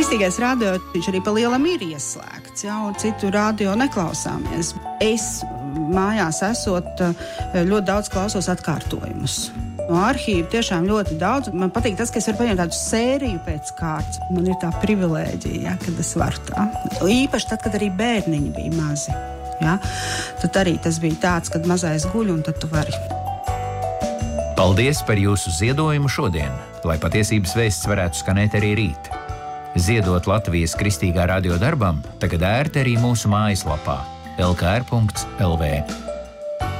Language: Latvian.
Kristīgais radio, viņš arī pa lielam ir ieslēgts, jā, un citu radio neklausāmies. Es mājās esot ļoti daudz klausos atkārtojumus. No arhīva tiešām ļoti daudz. Man patīk tas, ka es varu paņemt tādu sēriju pēc kārtas. Man ir tā privilēģija, ja, kad es varu tā. Īpaši tad, kad arī bērniņi bija mazi. Ja. Tad arī tas bija tāds, kad mazais guļ un tad tu vari. Paldies par jūsu ziedojumu šodien, lai patiesības vēsts varētu skanēt arī rīt. Ziedot Latvijas Kristīgā radio darbam tagad ērti arī mūsu mājaslapā lkr.lv.